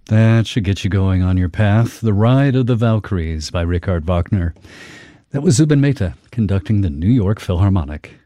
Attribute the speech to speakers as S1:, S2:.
S1: That should get you going on your path. The Ride of the Valkyries by Richard Wagner. That was Zubin Mehta conducting the New York Philharmonic.